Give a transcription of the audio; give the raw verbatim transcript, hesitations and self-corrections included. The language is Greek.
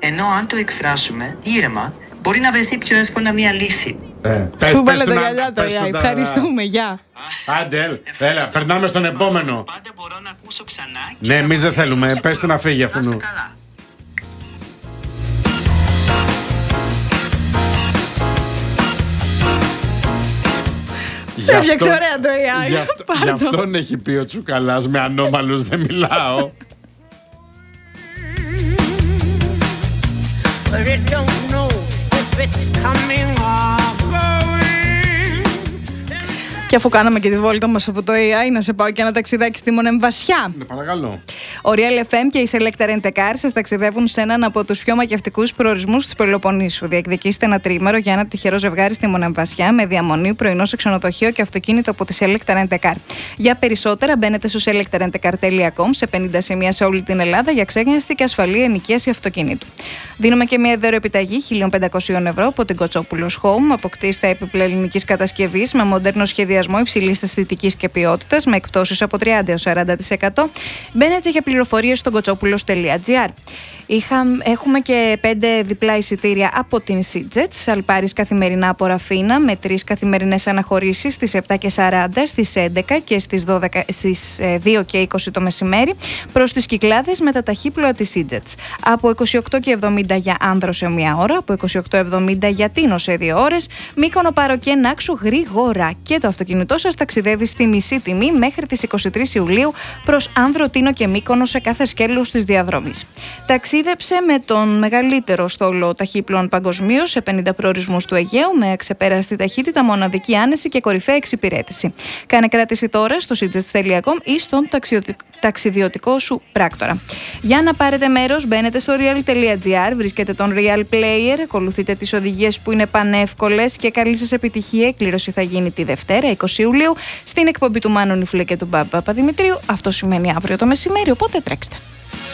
Ενώ αν το εκφράσουμε ήρεμα, μπορεί να βρεθεί πιο εύκολα μια λύση. Ε, Σου βάλε του τα να- γυαλιά το πες του έι άι. τα- Ευχαριστούμε, γεια. Άντε, έλα, περνάμε στον επόμενο. Πάντα μπορώ να ακούσω ξανά. Ναι, εμείς δεν θέλουμε. Πες του να φύγει αυτού. Να είστε καλά. Σε έφτιαξε ωραία το έι άι. Γι' αυτό- Πάρ' γι' το. αυτόν έχει πει ο Τσουκαλάς, με ανώμαλους δεν μιλάω. But it don't know if it's coming or going. Και αφού κάναμε και τη βόλτα μας από το έι άι, να σε πάω και ένα ταξιδάκι στη Μονεμβασιά. Ναι, παρακαλώ. Ο Real εφ εμ και η Select Rent a Car σας ταξιδεύουν σε έναν από τους πιο μακευτικούς προορισμούς της Πελοποννήσου. Διεκδικήστε ένα τρίμερο για ένα τυχερό ζευγάρι στη Μονεμβασιά με διαμονή, πρωινό σε ξενοδοχείο και αυτοκίνητο από τη Select Rent a Car. Για περισσότερα μπαίνετε στο select rent a car τελεία com σε πενήντα σημεία σε όλη την Ελλάδα για ξένιαστη και ασφαλή ενοικίαση αυτοκίνητου. Δίνουμε και μια δωροεπιταγή χίλια πεντακόσια ευρώ από την Κοτσόπουλος Home. Αποκτήστε έπιπλα ελληνικής κατασκευής με μοντέρνο σχεδιασμό υψηλής αισθητικής και ποιότητας με εκπτώσεις από τριάντα έως σαράντα τοις εκατό. Μπαίνετε για πληροφορίες στο κοτσόπουλος τελεία τζι άρ. Έχουμε και πέντε διπλά εισιτήρια από την Σίτζετ. Αλπάρις καθημερινά από Ραφίνα με τρεις καθημερινές αναχωρήσεις στις επτά και σαράντα, στις έντεκα και στις, δώδεκα, στις δύο και είκοσι το μεσημέρι προς τις Κυκλάδες με τα ταχύπλοα της Σίτζετ. Από είκοσι οκτώ και εβδομήντα για Άνδρο σε μία ώρα, από είκοσι οκτώ εβδομήντα για Τίνο σε δύο ώρες, Μύκονο, Πάρο και Νάξο γρήγορα. Και το αυτοκίνητό σας ταξιδεύει στη μισή τιμή μέχρι τις είκοσι τρεις Ιουλίου προς Άνδρο, Τίνο και Μύκονο σε κάθε σκέλος της διαδρομής. Ταξίδεψε με τον μεγαλύτερο στόλο ταχύπλων παγκοσμίως σε πενήντα προορισμούς του Αιγαίου με ξεπέραστη ταχύτητα, μοναδική άνεση και κορυφαία εξυπηρέτηση. Κάνε κράτηση τώρα στο σίτζετ τελεία κομ ή στον ταξιδιωτικό σου πράκτορα. Για να πάρετε μέρος, μπαίνετε στο real τελεία τζι άρ, βρίσκετε τον Real Player, ακολουθείτε τις οδηγίες που είναι πανεύκολες και καλή σας επιτυχία. Η κλήρωση θα γίνει τη Δευτέρα, είκοσι Ιουλίου, στην εκπομπή του Μάνου Νιφλέ και του Μπάμπα Παπαδημητρίου. Αυτό σημαίνει αύριο το μεσημέρι, οπότε τρέξτε.